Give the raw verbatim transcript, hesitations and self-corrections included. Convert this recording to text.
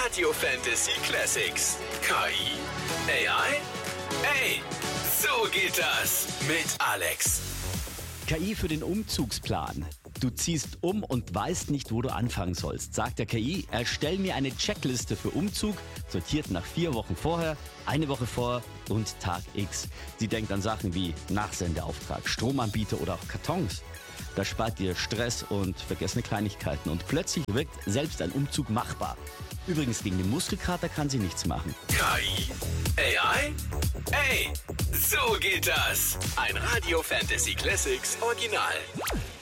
Radio Fantasy Classics. K I? A I? Ey, so geht das mit Alex. K I für den Umzugsplan. Du ziehst um und weißt nicht, wo du anfangen sollst. Sagt der K I, erstell mir eine Checkliste für Umzug, sortiert nach vier Wochen vorher, eine Woche vor und Tag X. Sie denkt an Sachen wie Nachsendeauftrag, Stromanbieter oder auch Kartons. Das spart dir Stress und vergessene Kleinigkeiten und plötzlich wirkt selbst ein Umzug machbar. Übrigens, gegen den Muskelkater kann sie nichts machen. K I? A I? Ey, so geht das. Ein Radio Fantasy Classics Original.